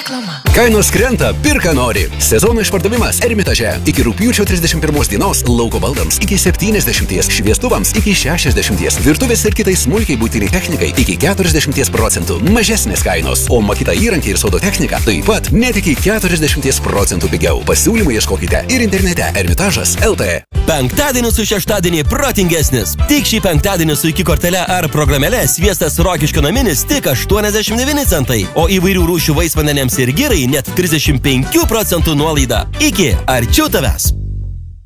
Reklama. Kainos krenta, pirka nori. Sezono išpardavimas Ermitaže. Iki rugpjūčio 31 dienos lauko baldams iki 70, šviestuvams iki 60, virtuvės ir kitai smulkiai būtiniai technikai iki 40% mažesnės kainos, o makita įrankiai ir sodo technika taip pat net iki 40% pigiau. Pasiūlymų ieškokite ir internete Ermitažas LT. Penktadienis su šeštadienį protingesnis. Tik šį penktadienį su iki kortele ar programėle sviestas Rokiškio naminis tik 89 centai, o įvairių rūšių vaisvandenėms ir girai net 35% nuolaida. Iki arčiau tavęs.